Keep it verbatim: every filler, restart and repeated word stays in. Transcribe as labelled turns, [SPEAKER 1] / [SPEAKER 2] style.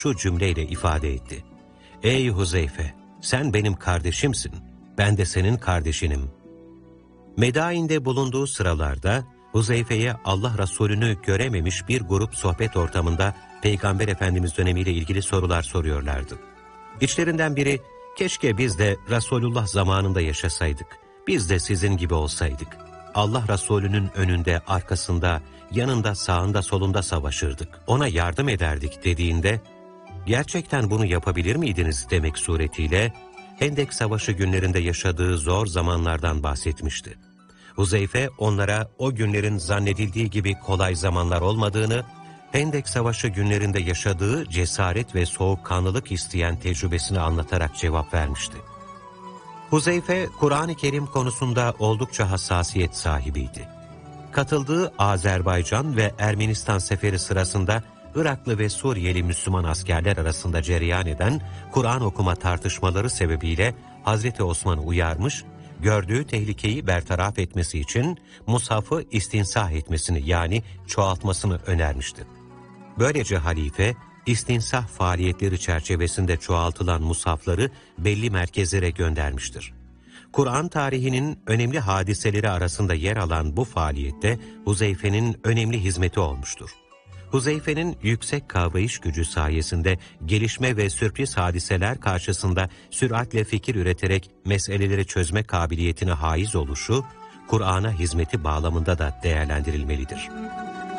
[SPEAKER 1] şu cümleyle ifade etti. Ey Huzeyfe, sen benim kardeşimsin, ben de senin kardeşinim. Medain'de bulunduğu sıralarda Huzeyfe'ye Allah Resulü'nü görememiş bir grup sohbet ortamında Peygamber Efendimiz dönemiyle ilgili sorular soruyorlardı. İçlerinden biri, keşke biz de Resulullah zamanında yaşasaydık, biz de sizin gibi olsaydık. Allah Resulü'nün önünde, arkasında, yanında, sağında, solunda savaşırdık, ona yardım ederdik dediğinde, gerçekten bunu yapabilir miydiniz demek suretiyle, Hendek Savaşı günlerinde yaşadığı zor zamanlardan bahsetmişti. Huzeyfe onlara o günlerin zannedildiği gibi kolay zamanlar olmadığını, Hendek Savaşı günlerinde yaşadığı cesaret ve soğukkanlılık isteyen tecrübesini anlatarak cevap vermişti. Huzeyfe, Kur'an-ı Kerim konusunda oldukça hassasiyet sahibiydi. Katıldığı Azerbaycan ve Ermenistan seferi sırasında Iraklı ve Suriyeli Müslüman askerler arasında cereyan eden Kur'an okuma tartışmaları sebebiyle Hazreti Osman'ı uyarmış, gördüğü tehlikeyi bertaraf etmesi için mushafı istinsah etmesini yani çoğaltmasını önermişti. Böylece halife, istinsah faaliyetleri çerçevesinde çoğaltılan mushafları belli merkezlere göndermiştir. Kur'an tarihinin önemli hadiseleri arasında yer alan bu faaliyette Huzeyfe'nin önemli hizmeti olmuştur. Huzeyfe'nin yüksek kavrayış gücü sayesinde gelişme ve sürpriz hadiseler karşısında süratle fikir üreterek meseleleri çözme kabiliyetine haiz oluşu, Kur'an'a hizmeti bağlamında da değerlendirilmelidir.